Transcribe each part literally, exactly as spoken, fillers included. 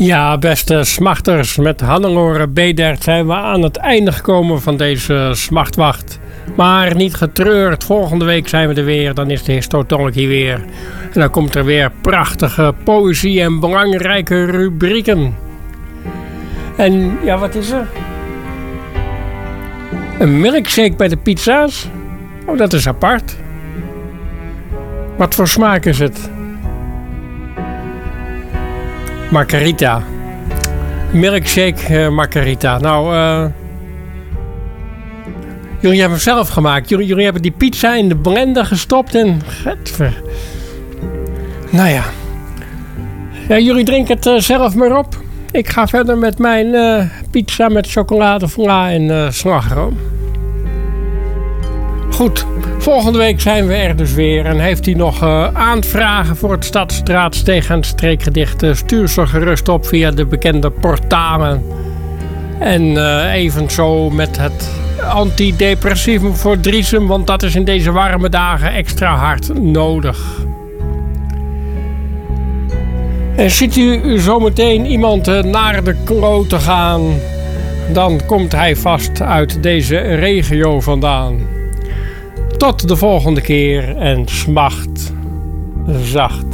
Ja, beste smachters, met Hannelore Bedert zijn we aan het einde gekomen van deze smachtwacht. Maar niet getreurd, volgende week zijn we er weer, dan is de Histotalk hier weer. En dan komt er weer prachtige poëzie en belangrijke rubrieken. En ja, wat is er? Een milkshake bij de pizza's? Oh, dat is apart. Wat voor smaak is het? Margarita. Milkshake uh, margarita. Nou, uh, jullie hebben hem zelf gemaakt. Jullie, jullie hebben die pizza in de blender gestopt en... Getver. Nou ja. ja. Jullie drinken het uh, zelf maar op. Ik ga verder met mijn uh, pizza met chocolade, vla en uh, slagroom. Goed, volgende week zijn we er dus weer. En heeft u nog uh, aanvragen voor het Stadstraat, Steeg- en Streekgedichten? Stuur ze gerust op via de bekende portalen. En uh, evenzo met het antidepressivum voor Driesem, want dat is in deze warme dagen extra hard nodig. En ziet u zometeen iemand uh, naar de kloten gaan, dan komt hij vast uit deze regio vandaan. Tot de volgende keer en smacht zacht.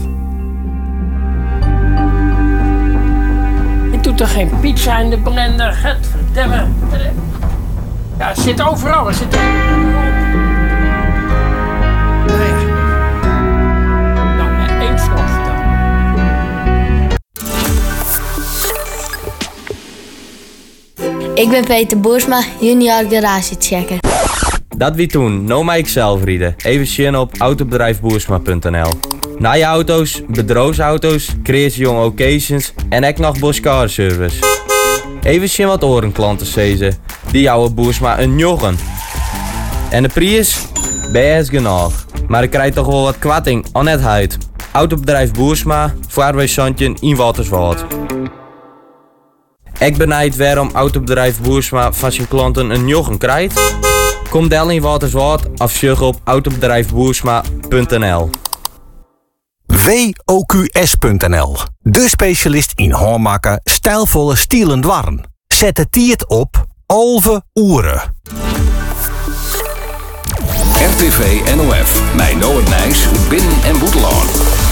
Ik doe toch geen pizza in de blender? Gadverdamme. Ja, het zit overal. Het zit overal. Nou ja. Nou, één slokje dan. Ik ben Peter Boersma, junior garagechecker. Dat wie toen, no mij ikzelf rieden. Even zien op autobedrijf boersma punt n l. Na je auto's, bedrijfsauto's, creatie jong occasions en ek nog Boskar service. Even zien wat orenklanten zezen. Die jouwe Boersma een joggen. En de prijs? Best genoeg. Maar ik krijg toch wel wat kwatting aan het huid. Autobedrijf Boersma, Vaarwij Santje in Waterswoud. Ik benijd waarom autobedrijf Boersma van zijn klanten een joggen krijgt. Kom del in Waterswoud of zoek op autobedrijf boersma punt n l. W O Q S punt n l. De specialist in haarmaken, stijlvolle stielend warm. Zet de tiert op Alve Oeren. R T V N O F, mijn Noord Nijs, Binnen- en Boetelaan.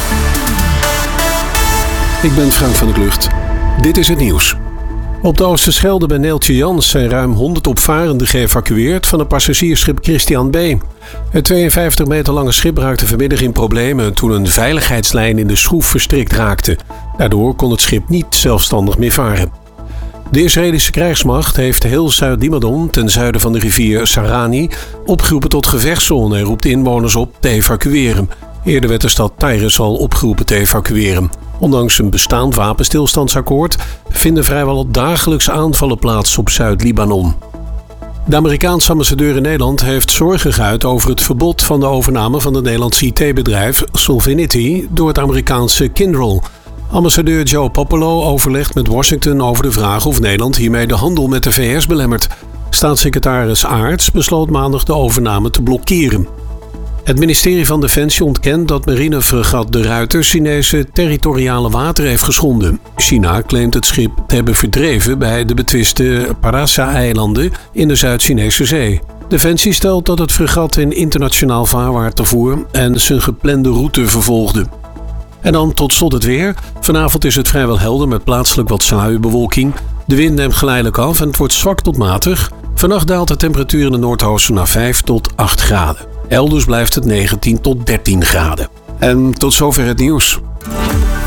Ik ben Frank van der Klucht. Dit is het nieuws. Op de Oosterschelde bij Neeltje Jans zijn ruim honderd opvarenden geëvacueerd van het passagiersschip Christian B. Het tweeënvijftig meter lange schip raakte vanmiddag in problemen toen een veiligheidslijn in de schroef verstrikt raakte. Daardoor kon het schip niet zelfstandig meer varen. De Israëlische krijgsmacht heeft heel Zuid-Libanon, ten zuiden van de rivier Sarani, opgeroepen tot gevechtszone en roept inwoners op te evacueren. Eerder werd de stad Tyrus al opgeroepen te evacueren. Ondanks een bestaand wapenstilstandsakkoord vinden vrijwel dagelijks aanvallen plaats op Zuid-Libanon. De Amerikaanse ambassadeur in Nederland heeft zorgen geuit over het verbod van de overname van het Nederlandse I T-bedrijf Solvinity door het Amerikaanse Kyndryl. Ambassadeur Joe Popolo overlegt met Washington over de vraag of Nederland hiermee de handel met de V S belemmert. Staatssecretaris Aerts besloot maandag de overname te blokkeren. Het ministerie van Defensie ontkent dat marinefregat De Ruiter Chinese territoriale water heeft geschonden. China claimt het schip te hebben verdreven bij de betwiste Parasa-eilanden in de Zuid-Chinese Zee. Defensie stelt dat het fregat in internationaal vaarwater voer en zijn geplande route vervolgde. En dan tot slot het weer. Vanavond is het vrijwel helder met plaatselijk wat sluierbewolking. De wind neemt geleidelijk af en het wordt zwak tot matig. Vannacht daalt de temperatuur in de Noordoosten naar vijf tot acht graden. Elders blijft het negentien tot dertien graden. En tot zover het nieuws.